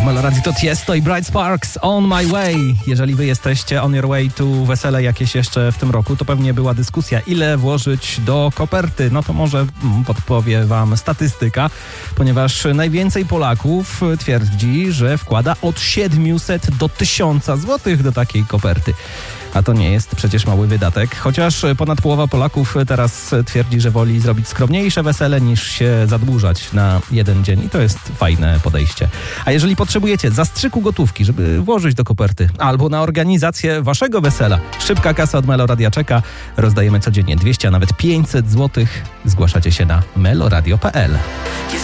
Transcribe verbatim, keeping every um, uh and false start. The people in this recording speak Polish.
Meloradio to Tiesto i Bright Sparks, On My Way. Jeżeli wy jesteście on your way to wesele jakieś jeszcze w tym roku, to pewnie była dyskusja, ile włożyć do koperty. No to może podpowie wam statystyka, ponieważ najwięcej Polaków twierdzi, że wkłada od siedmiuset do tysiąca złotych do takiej koperty. A to nie jest przecież mały wydatek, chociaż ponad połowa Polaków teraz twierdzi, że woli zrobić skromniejsze wesele niż się zadłużać na jeden dzień i to jest fajne podejście. A jeżeli potrzebujecie zastrzyku gotówki, żeby włożyć do koperty albo na organizację waszego wesela, szybka kasa od Meloradia czeka. Rozdajemy codziennie dwieście, a nawet pięćset złotych. Zgłaszacie się na meloradio kropka p l.